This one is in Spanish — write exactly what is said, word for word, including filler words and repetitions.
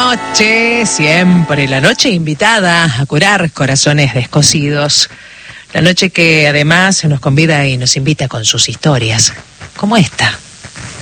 noche, siempre la noche invitada a curar corazones descosidos. La noche que además nos convida y nos invita con sus historias, como esta.